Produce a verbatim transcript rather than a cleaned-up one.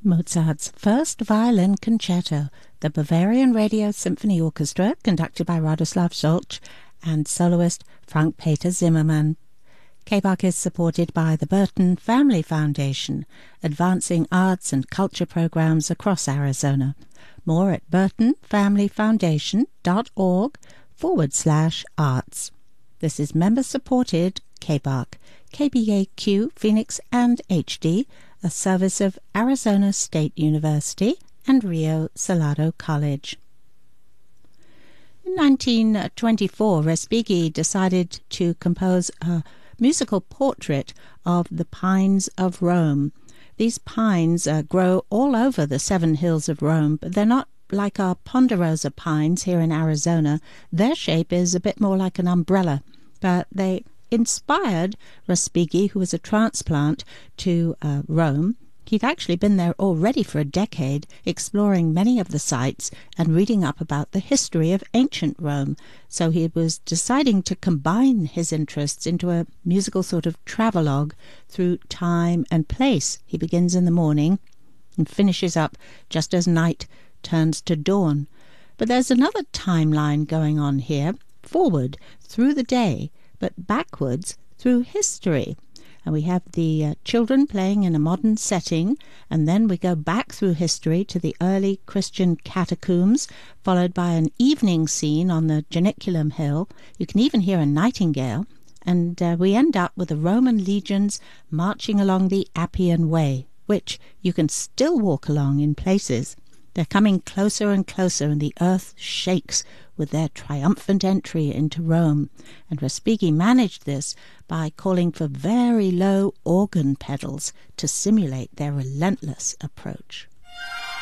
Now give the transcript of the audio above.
Mozart's first violin concerto, the Bavarian Radio Symphony Orchestra, conducted by Radoslav Solch, and soloist Frank-Peter Zimmermann. K B A C is supported by the Burton Family Foundation, advancing arts and culture programs across Arizona. More at burtonfamilyfoundation.org forward slash arts. This is member-supported K B A C, K B A Q, Phoenix, and H D, a service of Arizona State University and Rio Salado College. In nineteen twenty-four, Respighi decided to compose a musical portrait of the pines of Rome. These pines uh, grow all over the seven hills of Rome, but they're not like our ponderosa pines here in Arizona. Their shape is a bit more like an umbrella, but they inspired Respighi, who was a transplant to uh, Rome. He'd actually been there already for a decade, exploring many of the sites and reading up about the history of ancient Rome. So he was deciding to combine his interests into a musical sort of travelogue through time and place. He begins in the morning and finishes up just as night turns to dawn. But there's another timeline going on here, forward through the day, but backwards through history. And we have the uh, children playing in a modern setting, and then we go back through history to the early Christian catacombs, followed by an evening scene on the Janiculum Hill. You can even hear a nightingale, and uh, we end up with the Roman legions marching along the Appian Way, which you can still walk along in places. They're coming closer and closer, and the earth shakes with their triumphant entry into Rome. And Respighi managed this by calling for very low organ pedals to simulate their relentless approach.